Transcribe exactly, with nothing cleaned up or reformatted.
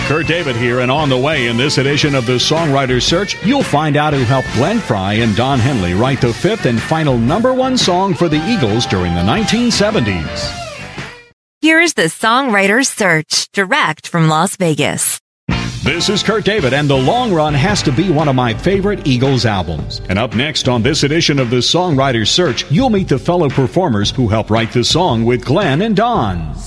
Kurt David here, and on the way in this edition of the Songwriter's Search, you'll find out who helped Glenn Frey and Don Henley write the fifth and final number one song for the Eagles during the nineteen seventies. Here's the Songwriter's Search, direct from Las Vegas. This is Kurt David, and The Long Run has to be one of my favorite Eagles albums. And up next on this edition of the Songwriter's Search, you'll meet the fellow performers who helped write the song with Glenn and Don.